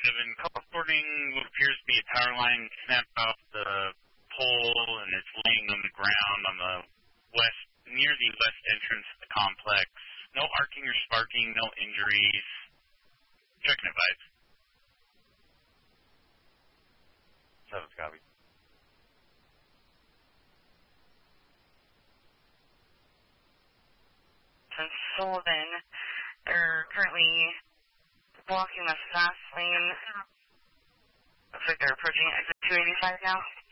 Call reporting what appears to be a power line snapped off the pole, and it's laying on the ground on the west, near the west entrance of the complex. No arcing or sparking, no injuries. Checking advice. 7's copy. Sullivan, they're currently blocking the fast lane. Looks like they're approaching exit 285 now.